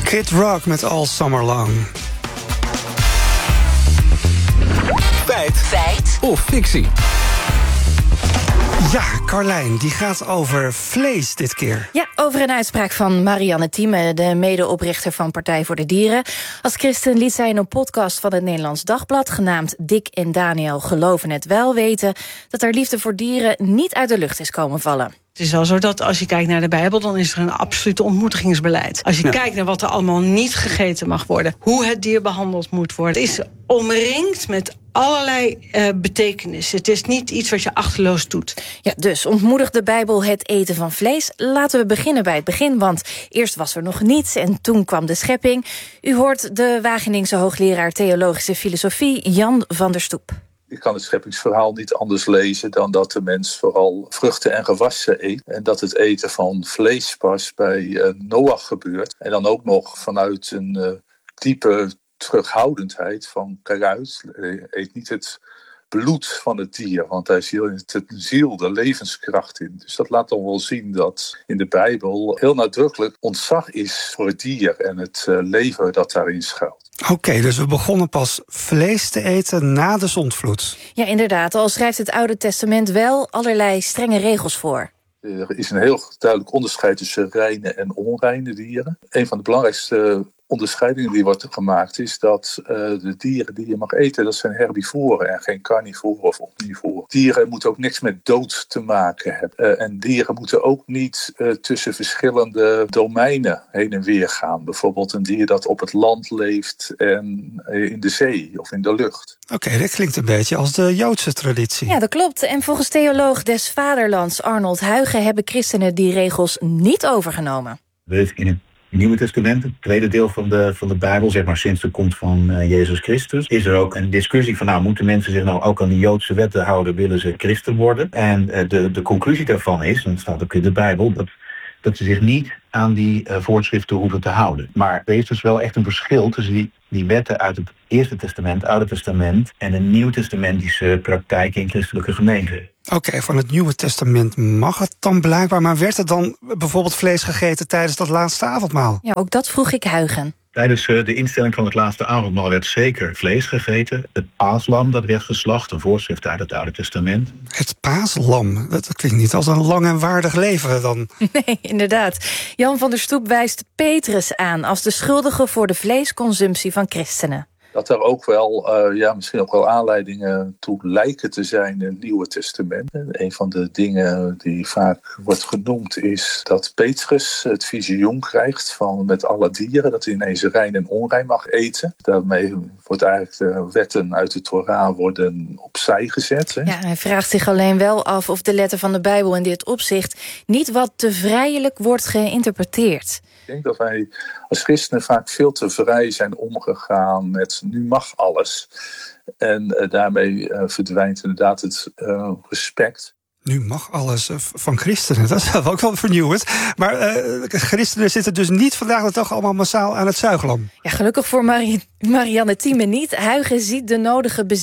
Kid Rock met All Summer Long. Feit of fictie? Ja, Carlijn, die gaat over vlees dit keer. Ja, over een uitspraak van Marianne Thieme, de medeoprichter van Partij voor de Dieren. Als christen liet zij in een podcast van het Nederlands Dagblad, genaamd Dick en Daniel geloven het wel, weten dat haar liefde voor dieren niet uit de lucht is komen vallen. Het is wel zo dat als je kijkt naar de Bijbel, dan is er een absolute ontmoedigingsbeleid. Als je kijkt naar wat er allemaal niet gegeten mag worden, hoe het dier behandeld moet worden, het is omringd met allerlei betekenissen. Het is niet iets wat je achterloos doet. Ja, dus ontmoedigt de Bijbel het eten van vlees? Laten we beginnen bij het begin, want eerst was er nog niets en toen kwam de schepping. U hoort de Wageningse hoogleraar theologische filosofie Jan van der Stoep. Je kan het scheppingsverhaal niet anders lezen dan dat de mens vooral vruchten en gewassen eet. En dat het eten van vlees pas bij Noach gebeurt. En dan ook nog vanuit een diepe terughoudendheid van kijk uit, eet niet het bloed van het dier. Want daar zit de ziel, de levenskracht in. Dus dat laat dan wel zien dat in de Bijbel heel nadrukkelijk ontzag is voor het dier en het leven dat daarin schuilt. Oké, dus we begonnen pas vlees te eten na de zondvloed. Ja, inderdaad, al schrijft het Oude Testament wel allerlei strenge regels voor. Er is een heel duidelijk onderscheid tussen reine en onreine dieren. Een van de belangrijkste onderscheidingen die wordt gemaakt is dat de dieren die je mag eten, dat zijn herbivoren en geen carnivoren of omnivoren. Dieren moeten ook niks met dood te maken hebben. En dieren moeten ook niet tussen verschillende domeinen heen en weer gaan. Bijvoorbeeld een dier dat op het land leeft en in de zee of in de lucht. Oké, dat klinkt een beetje als de Joodse traditie. Ja, dat klopt. En volgens theoloog des Vaderlands Arnold Huyghe hebben christenen die regels niet overgenomen. In het Nieuwe Testament, het tweede deel van de Bijbel, zeg maar sinds de komst van Jezus Christus, is er ook een discussie van, moeten mensen zich nou ook aan de Joodse wetten houden, willen ze christen worden? En de conclusie daarvan is, en dat staat ook in de Bijbel, dat ze zich niet aan die voorschriften hoeven te houden. Maar er is dus wel echt een verschil tussen die wetten uit het Eerste Testament, Oude Testament en de Nieuwtestamentische praktijken in christelijke gemeenten. Oké, van het Nieuwe Testament mag het dan blijkbaar, maar werd er dan bijvoorbeeld vlees gegeten tijdens dat laatste avondmaal? Ja, ook dat vroeg ik Huyghe. Tijdens de instelling van het laatste avondmaal werd zeker vlees gegeten. Het paaslam dat werd geslacht, een voorschrift uit het Oude Testament. Het paaslam, dat klinkt niet als een lang en waardig leven dan. Nee, inderdaad. Jan van der Stoep wijst Petrus aan als de schuldige voor de vleesconsumptie van christenen. Dat er ook wel, misschien ook wel aanleidingen toe lijken te zijn in het Nieuwe Testament. Een van de dingen die vaak wordt genoemd is dat Petrus het visioen krijgt van met alle dieren, dat hij ineens rein en onrein mag eten. Daarmee wordt eigenlijk de wetten uit de Torah worden opzij gezet. Hè? Ja, hij vraagt zich alleen wel af of de letter van de Bijbel in dit opzicht niet wat te vrijelijk wordt geïnterpreteerd. Ik denk dat wij als christenen vaak veel te vrij zijn omgegaan met nu mag alles. En daarmee verdwijnt inderdaad het respect. Nu mag alles van christenen, dat is ook wel vernieuwend. Maar christenen zitten dus niet vandaag de dag allemaal massaal aan het zuiglam. Ja, gelukkig voor Marianne Thieme niet. Huyghe ziet de nodige